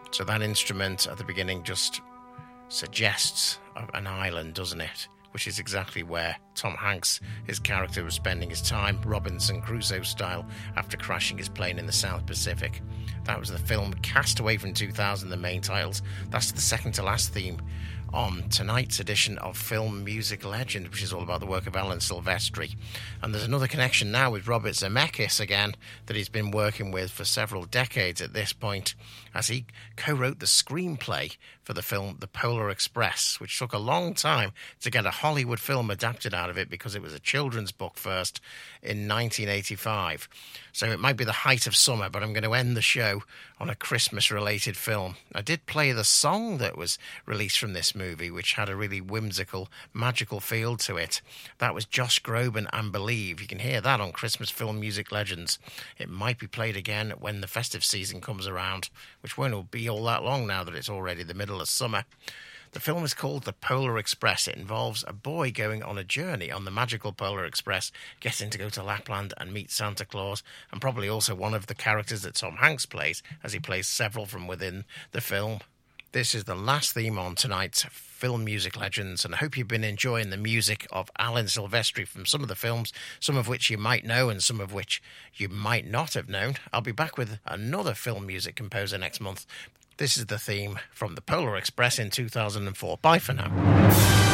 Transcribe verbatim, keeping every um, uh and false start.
So that instrument at the beginning just suggests an island, doesn't it? Which is exactly where Tom Hanks, his character, was spending his time, Robinson Crusoe style, after crashing his plane in the South Pacific. That was the film Castaway from two thousand, the main titles. That's the second to last theme on tonight's edition of Film Music Legend, which is all about the work of Alan Silvestri. And there's another connection now with Robert Zemeckis again that he's been working with for several decades at this point, as he co-wrote the screenplay for the film The Polar Express, which took a long time to get a Hollywood film adapted out of it because it was a children's book first in nineteen eighty-five. So it might be the height of summer, but I'm going to end the show on a Christmas-related film. I did play the song that was released from this movie, which had a really whimsical, magical feel to it. That was Josh Groban and Believe. You can hear that on Christmas Film Music Legends. It might be played again when the festive season comes around, which won't be all that long now that it's already the middle of summer. The film is called The Polar Express. It involves a boy going on a journey on the magical Polar Express, getting to go to Lapland and meet Santa Claus, and probably also one of the characters that Tom Hanks plays, as he plays several from within the film. This is the last theme on tonight's Film Music Legends, and I hope you've been enjoying the music of Alan Silvestri from some of the films, some of which you might know and some of which you might not have known. I'll be back with another film music composer next month. This is the theme from The Polar Express in two thousand four. Bye for now.